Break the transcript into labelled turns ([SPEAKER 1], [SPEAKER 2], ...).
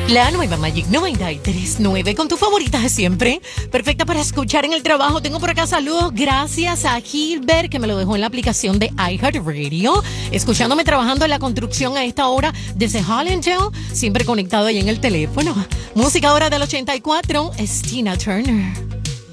[SPEAKER 1] La nueva Magic 93.9 con tus favoritas de siempre. Perfecta para escuchar en el trabajo. Tengo por acá saludos gracias a Gilbert, que me lo dejó en la aplicación de iHeartRadio. Escuchándome trabajando en la construcción a esta hora desde Hollandale. Siempre conectado ahí en el teléfono. Música ahora del 84 es Tina Turner.